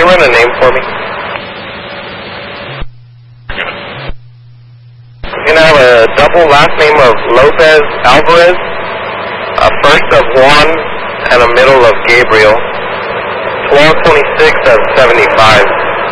you run a name for me? You're going to have a double last name of Lopez Alvarez, a first of Juan, and a middle of Gabriel. 1226 of 75.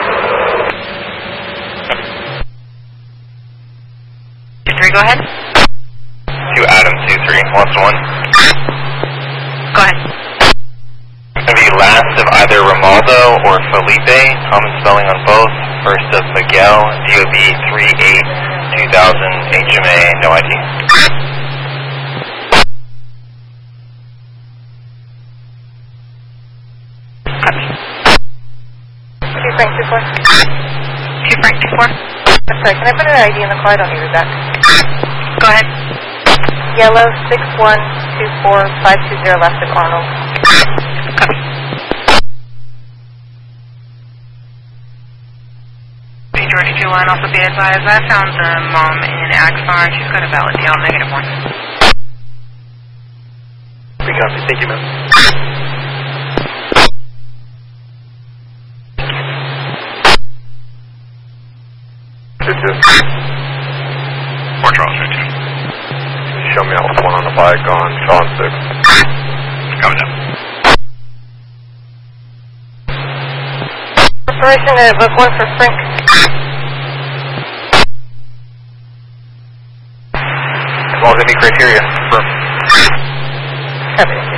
Go ahead. To Adam 23, last one. Go ahead. It's going to be last of either Romaldo or Felipe, common spelling on both. First of Miguel, DOB 38 2000 HMA, no ID. Copy. 2 Frank 24. 2 Frank 24. I'm sorry, can I put an ID in the car? I don't need it back. Go ahead. Yellow 6124520 left of Arnold. Copy. Hey, George 21, also be advised, I found the mom in Axon. She's got a valid deal, -1. We copy. Thank you, ma'am. More Charles 52. Show me out with one on the bike on Sean 6. Coming up. Preparation to book 1 for Frank. As long as any criteria. Copy.